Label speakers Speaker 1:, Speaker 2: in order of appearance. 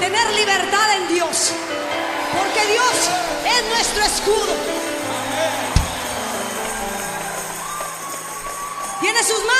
Speaker 1: tener libertad en Dios, porque Dios es nuestro escudo. Tiene sus manos.